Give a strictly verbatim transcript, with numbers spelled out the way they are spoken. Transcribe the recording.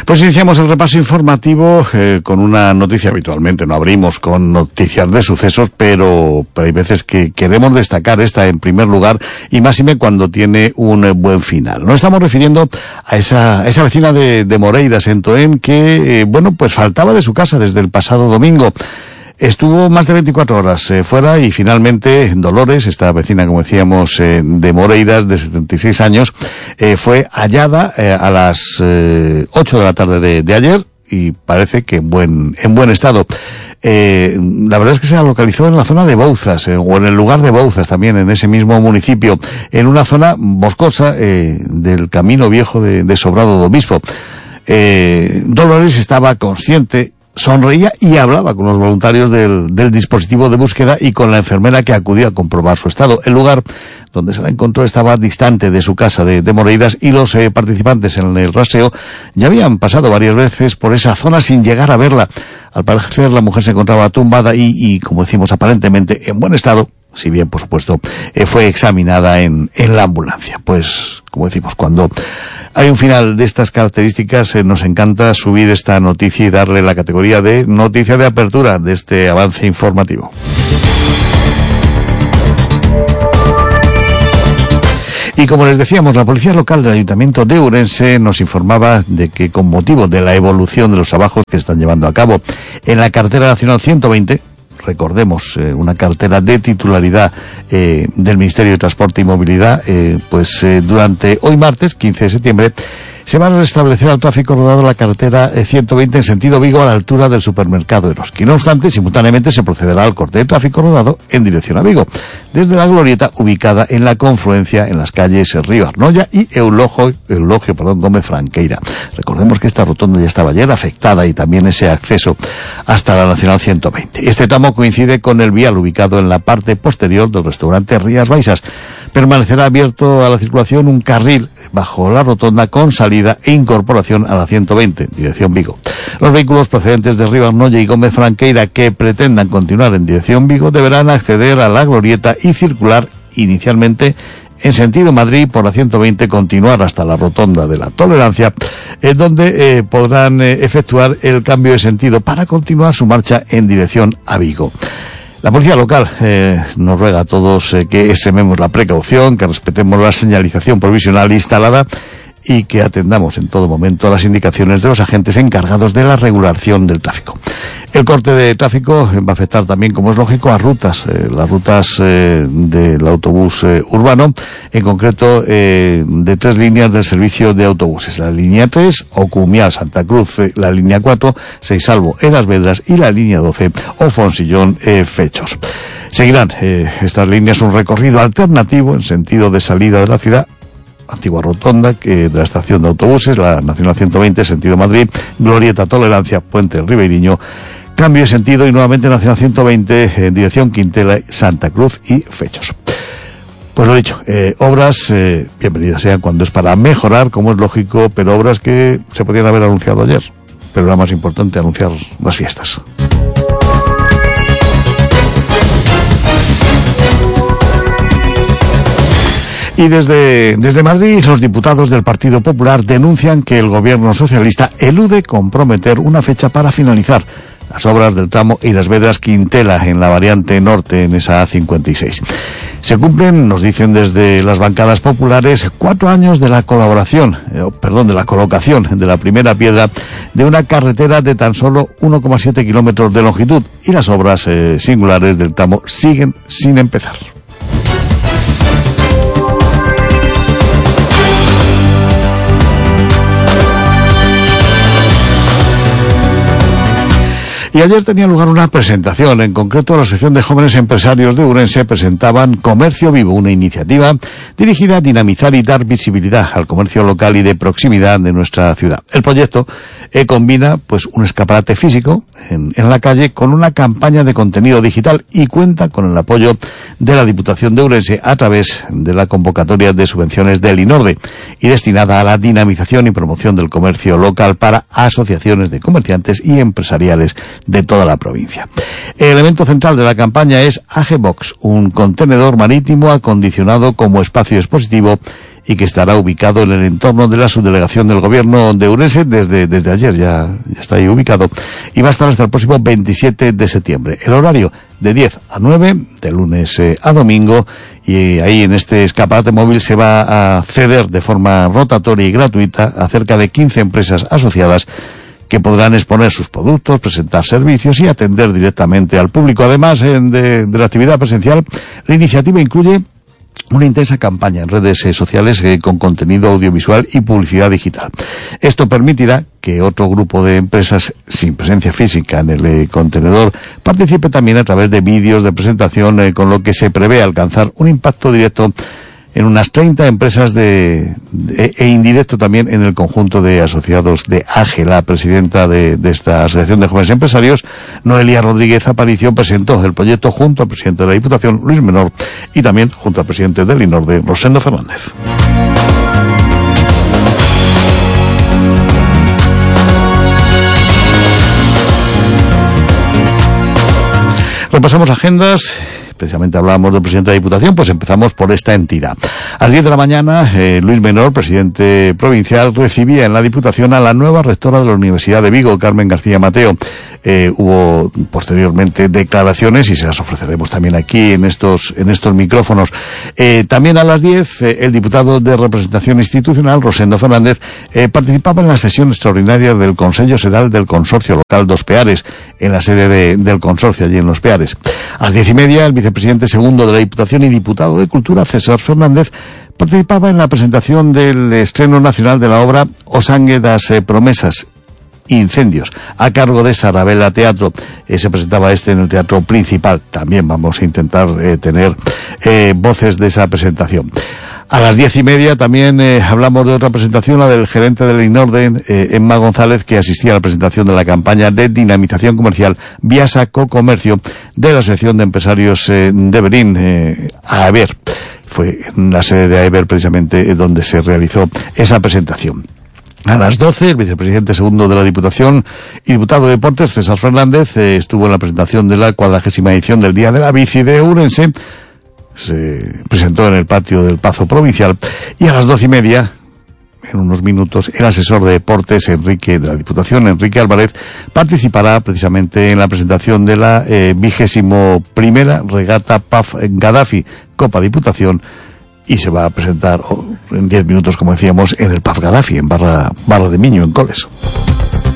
Pues iniciamos el repaso informativo eh, con una noticia. Habitualmente no abrimos con noticias de sucesos, pero, pero hay veces que queremos destacar esta en primer lugar, y máxime cuando tiene un eh, buen final. Nos estamos refiriendo a esa, a esa vecina de, de Moreiras, en Toén, que, eh, bueno, pues faltaba de su casa desde el pasado domingo. Estuvo más de veinticuatro horas eh, fuera y finalmente Dolores, esta vecina, como decíamos, eh, de Moreiras, de setenta y seis años, eh, fue hallada eh, a las eh, ocho de la tarde de, de ayer y parece que en buen, en buen estado. Eh, la verdad es que se la localizó en la zona de Bouzas, eh, o en el lugar de Bouzas también, en ese mismo municipio, en una zona boscosa eh, del camino viejo de, de Sobrado do Obispo. Eh, Dolores estaba consciente, sonreía y hablaba con los voluntarios del, del dispositivo de búsqueda y con la enfermera que acudió a comprobar su estado. El lugar donde se la encontró estaba distante de su casa de, de Moreiras, y los eh, participantes en el rastreo ya habían pasado varias veces por esa zona sin llegar a verla. Al parecer la mujer se encontraba tumbada y, y como decimos, aparentemente en buen estado, si bien, por supuesto, eh, fue examinada en, en la ambulancia. Pues, como decimos, cuando hay un final de estas características, eh, nos encanta subir esta noticia y darle la categoría de noticia de apertura de este avance informativo. Y como les decíamos, la policía local del Ayuntamiento de Ourense nos informaba de que, con motivo de la evolución de los trabajos que están llevando a cabo en la carretera nacional ciento veinte, recordemos, eh, una cartera de titularidad eh, del Ministerio de Transporte y Movilidad, eh, pues eh, durante hoy martes, quince de septiembre, se va a restablecer al tráfico rodado la carretera ciento veinte en sentido Vigo a la altura del supermercado Eroski. No obstante, simultáneamente se procederá al corte de tráfico rodado en dirección a Vigo, desde la glorieta ubicada en la confluencia en las calles Río Arnoya y Eulogio, Eulogio perdón, Gómez Franqueira. Recordemos que esta rotonda ya estaba ayer afectada, y también ese acceso hasta la Nacional ciento veinte. Este tramo coincide con el vial ubicado en la parte posterior del restaurante Rías Baixas. Permanecerá abierto a la circulación un carril bajo la rotonda con salida e incorporación a la ciento veinte, dirección Vigo. Los vehículos procedentes de Río Arnoya y Gómez Franqueira que pretendan continuar en dirección Vigo deberán acceder a la glorieta y circular inicialmente en sentido Madrid por la ciento veinte, continuar hasta la rotonda de la Tolerancia, en donde eh, podrán eh, efectuar el cambio de sentido para continuar su marcha en dirección a Vigo. La policía local eh, nos ruega a todos eh, que extrememos la precaución, que respetemos la señalización provisional instalada y que atendamos en todo momento las indicaciones de los agentes encargados de la regulación del tráfico. El corte de tráfico va a afectar también, como es lógico, a rutas, eh, las rutas eh, del autobús eh, urbano, en concreto eh, de tres líneas del servicio de autobuses: la línea tres, Ocumial Santa Cruz, eh, la línea cuatro, Seisalvo en Las Vedras, y la línea doce, Ofonsillón eh, Fechos. Seguirán eh, estas líneas un recorrido alternativo en sentido de salida de la ciudad, antigua rotonda que de la estación de autobuses, la Nacional ciento veinte, sentido Madrid, glorieta Tolerancia, Puente del Ribeiriño, cambio de sentido y nuevamente Nacional ciento veinte en dirección Quintela, Santa Cruz y Fechos. Pues lo dicho, eh, obras, eh, bienvenidas sean cuando es para mejorar, como es lógico, pero obras que se podrían haber anunciado ayer, pero era más importante anunciar las fiestas. Y desde, desde Madrid, los diputados del Partido Popular denuncian que el gobierno socialista elude comprometer una fecha para finalizar las obras del tramo Las Vedras Quintela en la variante norte, en esa A cincuenta y seis. Se cumplen, nos dicen desde las bancadas populares, cuatro años de la colaboración, eh, perdón, de la colocación de la primera piedra de una carretera de tan solo uno coma siete kilómetros de longitud, y las obras eh, singulares del tramo siguen sin empezar. Y ayer tenía lugar una presentación. En concreto, la Asociación de Jóvenes Empresarios de Ourense presentaban Comercio Vivo, una iniciativa dirigida a dinamizar y dar visibilidad al comercio local y de proximidad de nuestra ciudad. El proyecto eh, combina pues un escaparate físico en, en la calle con una campaña de contenido digital y cuenta con el apoyo de la Diputación de Ourense a través de la convocatoria de subvenciones del INORDE y destinada a la dinamización y promoción del comercio local para asociaciones de comerciantes y empresariales de toda la provincia. El elemento central de la campaña es Agebox, un contenedor marítimo acondicionado como espacio expositivo y que estará ubicado en el entorno de la subdelegación del gobierno de Ourense desde, desde ayer, ya, ya está ahí ubicado, y va a estar hasta el próximo veintisiete de septiembre. El horario de diez a nueve, de lunes eh, a domingo, y ahí en este escaparate móvil se va a ceder de forma rotatoria y gratuita a cerca de quince empresas asociadas que podrán exponer sus productos, presentar servicios y atender directamente al público. Además eh, de, de la actividad presencial, la iniciativa incluye una intensa campaña en redes eh, sociales eh, con contenido audiovisual y publicidad digital. Esto permitirá que otro grupo de empresas sin presencia física en el eh, contenedor participe también a través de vídeos de presentación, eh, con lo que se prevé alcanzar un impacto directo en unas treinta empresas de, de, e indirecto también en el conjunto de asociados de A G E. La presidenta de, de esta Asociación de Jóvenes Empresarios, Noelia Rodríguez Aparicio, presentó el proyecto junto al presidente de la Diputación, Luis Menor, y también junto al presidente del INORDE, Rosendo Fernández. Repasamos agendas. Precisamente hablábamos del presidente de la Diputación, pues empezamos por esta entidad. A las diez de la mañana, eh, Luis Menor, presidente provincial, recibía en la Diputación a la nueva rectora de la Universidad de Vigo, Carmen García Mateo. Eh, hubo posteriormente declaraciones y se las ofreceremos también aquí en estos en estos micrófonos. Eh, también a las diez, eh, el diputado de representación institucional, Rosendo Fernández, eh, participaba en la sesión extraordinaria del Consejo General del Consorcio Local Dos Peares, en la sede de, del consorcio allí en Los Peares. A las diez y media, el vicepresidente segundo de la Diputación y diputado de Cultura, César Fernández, participaba en la presentación del estreno nacional de la obra O Sangue das eh, Promesas, Incendios, a cargo de Sarabela Teatro. Eh, se presentaba este en el Teatro Principal. También vamos a intentar eh, tener eh, voces de esa presentación. A las diez y media también eh, hablamos de otra presentación, la del gerente del INORDE, eh, Emma González, que asistía a la presentación de la campaña de dinamización comercial Viasa Co-Comercio de la Asociación de Empresarios eh, de Berín, eh, AEBER. Fue en la sede de AEBER precisamente eh, donde se realizó esa presentación. A las doce, el vicepresidente segundo de la Diputación y diputado de Deportes, César Fernández, eh, estuvo en la presentación de la cuadragésima edición del Día de la Bici de Ourense. Se presentó en el patio del Pazo Provincial. Y a las doce y media, en unos minutos, el asesor de deportes Enrique de la Diputación, Enrique Álvarez, participará precisamente en la presentación de la eh, vigésimo primera regata P A F Gaddafi Copa Diputación, y se va a presentar oh, en diez minutos, como decíamos, en el P A F Gaddafi, en Barra, Barra de Miño, en Coles.